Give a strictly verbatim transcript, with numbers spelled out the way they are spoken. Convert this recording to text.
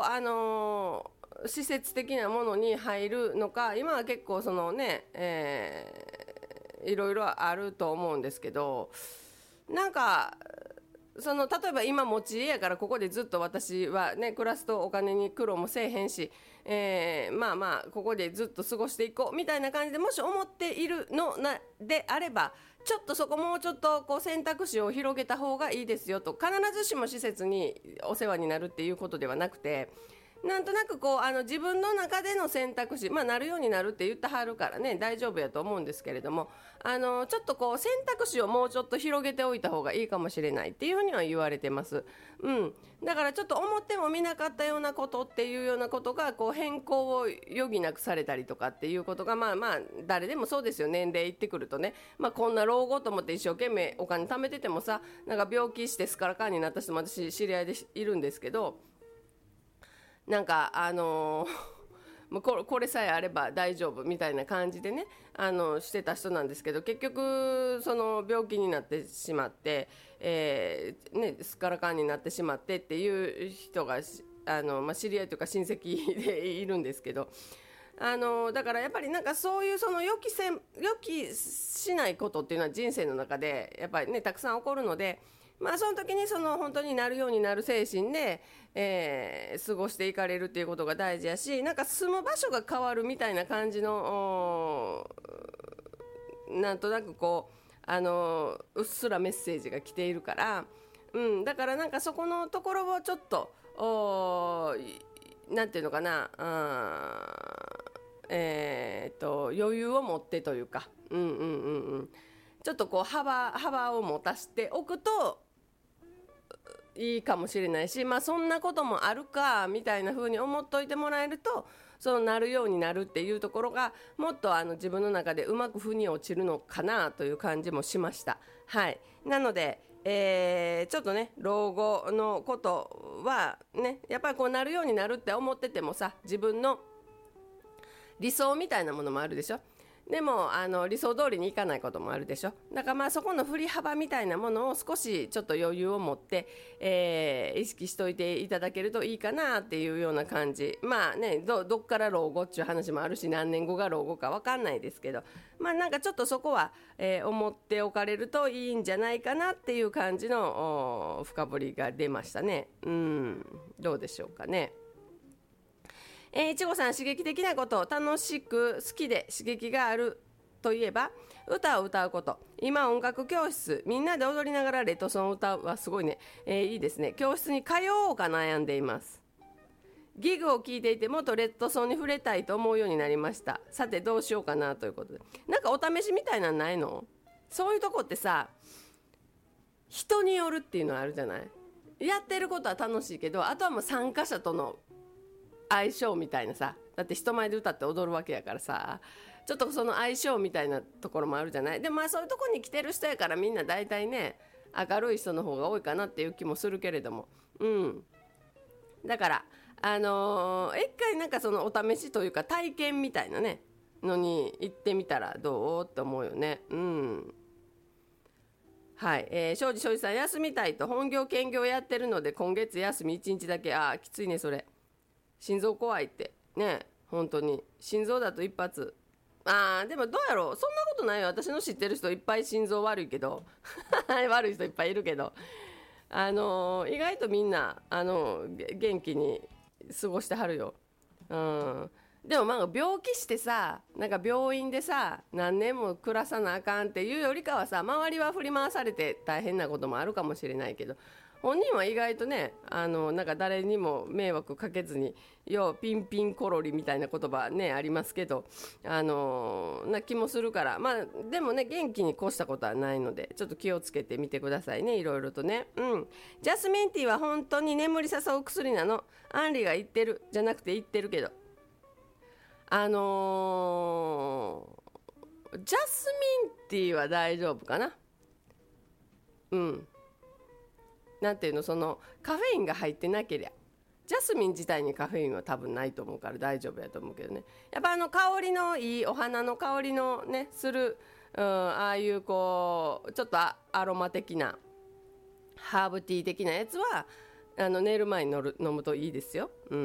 あのー施設的なものに入るのか、今は結構そのね、えーいろいろあると思うんですけど、なんかその例えば今持ち家やからここでずっと私はね暮らすとお金に苦労もせえへんし、えーまあまあここでずっと過ごしていこうみたいな感じでもし思っているのなであれば、ちょっとそこもうちょっとこう選択肢を広げた方がいいですよと。必ずしも施設にお世話になるっていうことではなくて、なんとなくこうあの自分の中での選択肢、まあ、なるようになるって言ってはるからね大丈夫やと思うんですけれども、あのちょっとこう選択肢をもうちょっと広げておいた方がいいかもしれないっていうふうには言われてます、うん、だからちょっと思ってもみなかったようなことっていうようなことがこう変更を余儀なくされたりとかっていうことがまあまあ誰でもそうですよ。年齢いってくるとね、まあ、こんな老後と思って一生懸命お金貯めててもさ、なんか病気してスカラカンになった人も私知り合いでいるんですけど、なんかあのーもうこれ、これさえあれば大丈夫みたいな感じでね、あのしてた人なんですけど、結局その病気になってしまって、えーね、スカラカンになってしまってっていう人があの、まあ、知り合いというか親戚でいるんですけど、あのだからやっぱりなんかそういうその予期せん予期しないことっていうのは人生の中でやっぱりねたくさん起こるので、まあその時にその本当になるようになる精神で、えー過ごしていかれるっていうことが大事やし、なんか住む場所が変わるみたいな感じのなんとなくこうあのうっすらメッセージが来ているから、うん、だからなんかそこのところをちょっとおなんていうのかな、あえー、と余裕を持ってというか、うんうんうんうん、ちょっとこう幅幅を持たせておくといいかもしれないし、まあそんなこともあるかみたいな風に思っといてもらえると、そのなるようになるっていうところがもっとあの自分の中でうまく腑に落ちるのかなという感じもしました。はい。なので、えーちょっとね老後のことはねやっぱりこうなるようになるって思っててもさ、自分の理想みたいなものもあるでしょ。でもあの理想通りにいかないこともあるでしょ。だからまあそこの振り幅みたいなものを少しちょっと余裕を持って、えー意識しておいていただけるといいかなっていうような感じ。まあね ど, どっから老後っていう話もあるし、何年後が老後か分かんないですけど、まあなんかちょっとそこは、えー思っておかれるといいんじゃないかなっていう感じのお深掘りが出ましたね。うんどうでしょうかね。えー、いちごさん、刺激的なことを楽しく好きで刺激があるといえば歌を歌うこと。今音楽教室みんなで踊りながらレッドソンを歌うはすごいね、えーいいですね。教室に通おうか悩んでいます。ギグを聞いていてもっとレッドソンに触れたいと思うようになりました。さてどうしようかなということで、なんかお試しみたいなのないの？そういうとこってさ、人によるっていうのはあるじゃない。やってることは楽しいけど、あとはもう参加者との相性みたいなさ、だって人前で歌って踊るわけやからさ、ちょっとその相性みたいなところもあるじゃない。でもまあそういうとこに来てる人やからみんな大体ね明るい人の方が多いかなっていう気もするけれども、うんだからあのー、一回なんかそのお試しというか体験みたいなねのに行ってみたらどうって思うよね。うんはい、えー、庄司庄司さん、休みたいと本業兼業やってるので今月休みいちにちだけ。あーきついねそれ。心臓怖いってね、本当に心臓だと一発。あーでもどうやろう、そんなことないよ。私の知ってる人いっぱい心臓悪いけど悪い人いっぱいいるけど、あのー意外とみんな、あのー元気に過ごしてはるよ。うんでもまあ病気してさ、なんか病院でさ何年も暮らさなあかんっていうよりかはさ、周りは振り回されて大変なこともあるかもしれないけど、本人は意外とね、あのなんか誰にも迷惑かけずに、ようピンピンコロリみたいな言葉ねありますけど、あのな気もするから、まあでもね元気に越したことはないので、ちょっと気をつけてみてくださいね、いろいろとね。うんジャスミンティーは本当に眠り誘う薬なの。アンリが言ってるじゃなくて言ってるけど、あのージャスミンティーは大丈夫かな。うんなんていうの、そのカフェインが入ってなけりゃ、ジャスミン自体にカフェインは多分ないと思うから大丈夫やと思うけどね。やっぱあの香りのいいお花の香りのねする、うん、ああいうこうちょっとアロマ的なハーブティー的なやつはあの寝る前に飲る飲むといいですよ。うん